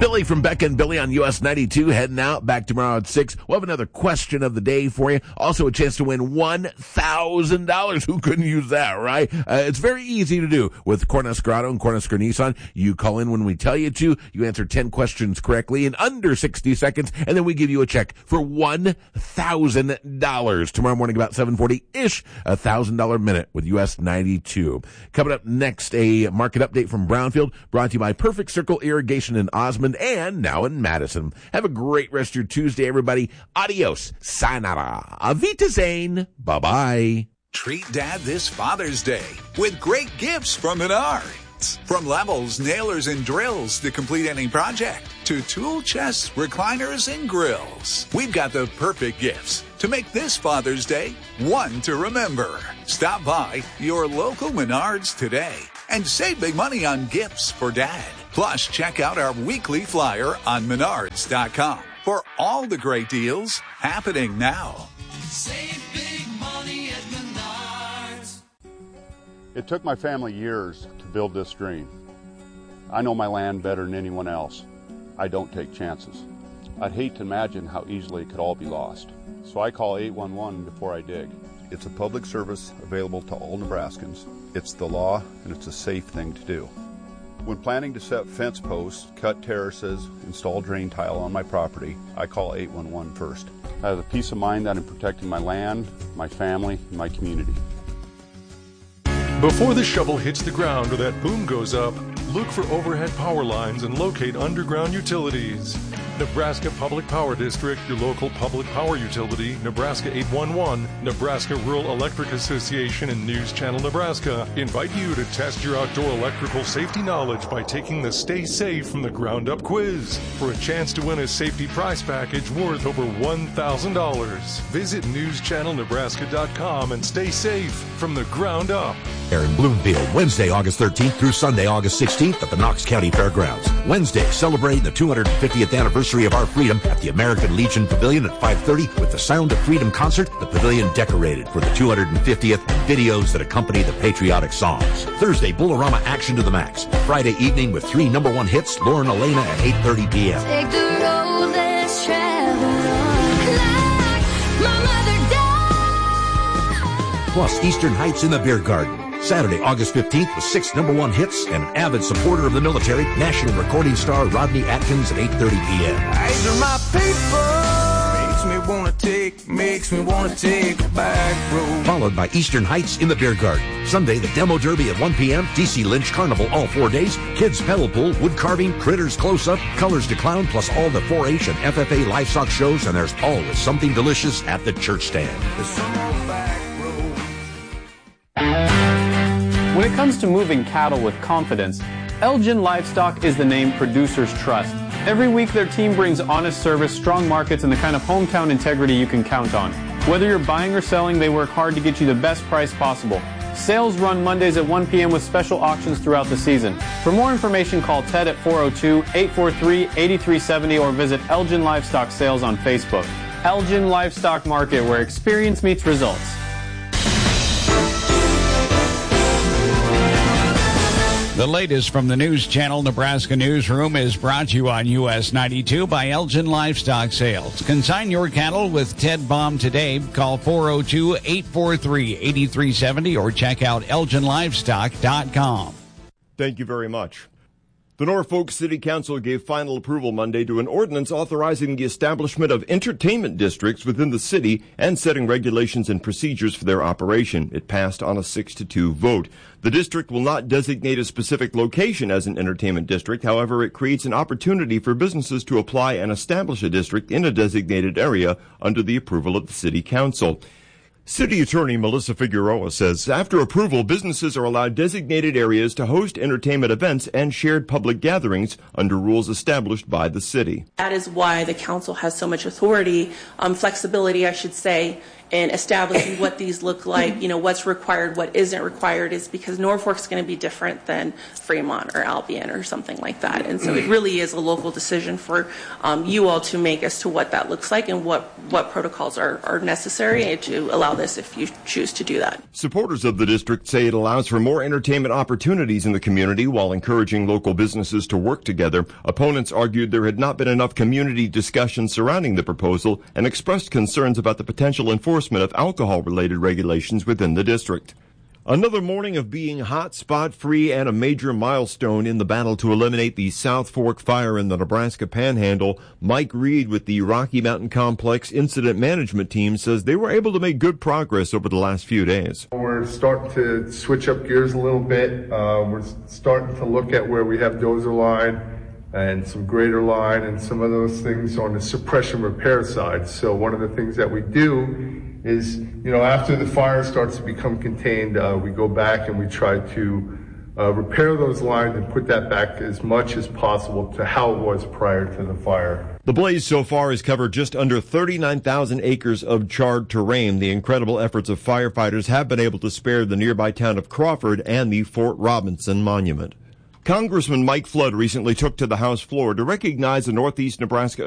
Billy from Becca and Billy on US 92 heading out. Back tomorrow at 6. We'll have another question of the day for you. Also a chance to win $1,000. Who couldn't use that, right? It's very easy to do with Cornhusker Auto and Cornhusker Nissan. You call in when we tell you to. You answer 10 questions correctly in under 60 seconds, and then we give you a check for $1,000 tomorrow morning about 7:40-ish. $1,000 minute with US 92. Coming up next, a market update from Brownfield, brought to you by Perfect Circle Irrigation in Osmond and now in Madison. Have a great rest of your Tuesday, everybody. Adios. Sayonara. Avita Zane. Bye-bye. Treat Dad this Father's Day with great gifts from Menards. From levels, nailers, and drills to complete any project, to tool chests, recliners, and grills. We've got the perfect gifts to make this Father's Day one to remember. Stop by your local Menards today and save big money on gifts for Dad. Plus, check out our weekly flyer on Menards.com for all the great deals happening now. Save big money at Menards. It took my family years to build this dream. I know my land better than anyone else. I don't take chances. I'd hate to imagine how easily it could all be lost. So I call 811 before I dig. It's a public service available to all Nebraskans. It's the law, and it's a safe thing to do. When planning to set fence posts, cut terraces, install drain tile on my property, I call 811 first. I have the peace of mind that I'm protecting my land, my family, and my community. Before the shovel hits the ground or that boom goes up, look for overhead power lines and locate underground utilities. Nebraska Public Power District, your local public power utility, Nebraska 811, Nebraska Rural Electric Association, and News Channel Nebraska invite you to test your outdoor electrical safety knowledge by taking the Stay Safe from the Ground Up quiz for a chance to win a safety prize package worth over $1,000. Visit newschannelnebraska.com and stay safe from the ground up. In Bloomfield, Wednesday, August 13th through Sunday, August 16th at the Knox County Fairgrounds. Wednesday, celebrating the 250th anniversary of our freedom at the American Legion Pavilion at 5:30 with the Sound of Freedom concert. The pavilion decorated for the 250th and videos that accompany the patriotic songs. Thursday, Bullarama action to the max. Friday evening with 3 number 1 hits, Lauren Elena at 8:30 p.m. Take the road less traveled on, like my mother died. Plus Eastern Heights in the Beer Garden. Saturday, August 15th with 6 number 1 hits and an avid supporter of the military, national recording star Rodney Atkins at 8:30 p.m. These are my people. Makes me wanna take a back road. Followed by Eastern Heights in the Beer Garden. Sunday, the Demo Derby at 1 p.m., DC Lynch Carnival all 4 days, Kids Pedal Pool, Wood Carving, Critters Close-Up, Colors to Clown, plus all the 4-H and FFA livestock shows, and there's always something delicious at the church stand. When it comes to moving cattle with confidence, Elgin Livestock is the name producers trust. Every week their team brings honest service, strong markets, and the kind of hometown integrity you can count on. Whether you're buying or selling, they work hard to get you the best price possible. Sales run Mondays at 1 p.m. with special auctions throughout the season. For more information, call Ted at 402-843-8370 or visit Elgin Livestock Sales on Facebook. Elgin Livestock Market, where experience meets results. The latest from the News Channel Nebraska Newsroom is brought to you on US 92 by Elgin Livestock Sales. Consign your cattle with Ted Baum today. Call 402-843-8370 or check out elginlivestock.com. Thank you very much. The Norfolk City Council gave final approval Monday to an ordinance authorizing the establishment of entertainment districts within the city and setting regulations and procedures for their operation. It passed on a 6-2 vote. The district will not designate a specific location as an entertainment district. However, it creates an opportunity for businesses to apply and establish a district in a designated area under the approval of the City Council. City Attorney Melissa Figueroa says after approval, businesses are allowed designated areas to host entertainment events and shared public gatherings under rules established by the city. That is why the council has so much authority, flexibility, I should say, in establishing what these look like, what's required, what isn't required, is because Norfolk's going to be different than Fremont or Albion or something like that. And so it really is a local decision for you all to make as to what that looks like and what protocols are necessary to allow this if you choose to do that. Supporters of the district say it allows for more entertainment opportunities in the community while encouraging local businesses to work together. Opponents argued there had not been enough community discussion surrounding the proposal and expressed concerns about the potential enforcement of alcohol-related regulations within the district. Another morning of being hot spot free and a major milestone in the battle to eliminate the South Fork fire in the Nebraska Panhandle. Mike Reed with the Rocky Mountain Complex Incident Management Team says they were able to make good progress over the last few days. We're starting to switch up gears a little bit. We're starting to look at where we have dozer line and some grader line and some of those things on the suppression repair side. So one of the things that we do is, after the fire starts to become contained, we go back and we try to repair those lines and put that back as much as possible to how it was prior to the fire. The blaze so far has covered just under 39,000 acres of charred terrain. The incredible efforts of firefighters have been able to spare the nearby town of Crawford and the Fort Robinson Monument. Congressman Mike Flood recently took to the House floor to recognize the Northeast Nebraska